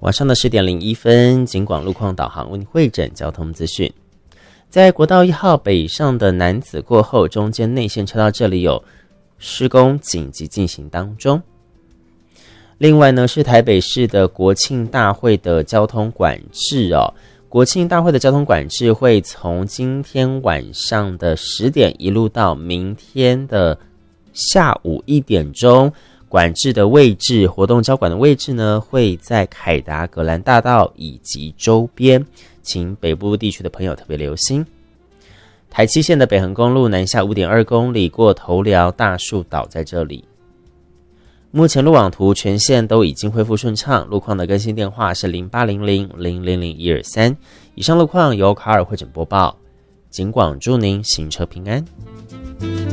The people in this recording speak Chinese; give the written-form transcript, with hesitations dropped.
晚上的10点01分，警广路况导航为你汇整交通资讯。在国道1号北上的楠梓过后，中间内线车道这里有施工紧急进行当中。另外呢，是台北市的国庆大会的交通管制哦。国庆大会的交通管制会从今天晚上的10点一路到明天的下午1点钟。管制的位置，活动交管的位置呢，会在凯达格兰大道以及周边，请北部地区的朋友特别留心。台七线的北横公路南下 5.2 公里，过头寮大树岛在这里。目前路网图全线都已经恢复顺畅，路况的更新电话是0800000123。以上路况由卡尔会诊播报，警广祝您行车平安。